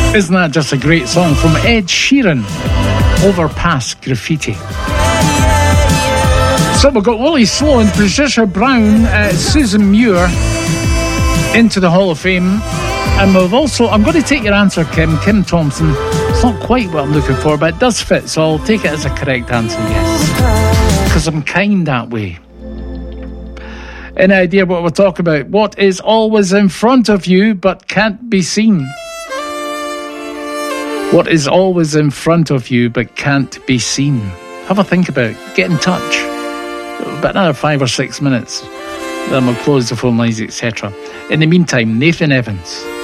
Isn't that just a great song from Ed Sheeran? Overpass Graffiti. So we've got Willie Sloan, Patricia Brown, Susan Muir into the Hall of Fame. And we've also, I'm going to take your answer, Kim Thompson. It's not quite what I'm looking for, but it does fit, so I'll take it as a correct answer, yes. Because I'm kind that way. Any idea what we're talking about? What is always in front of you but can't be seen? What is always in front of you but can't be seen? Have a think about it. Get in touch. About another 5 or 6 minutes. Then we'll close the phone lines, etc. In the meantime, Nathan Evans.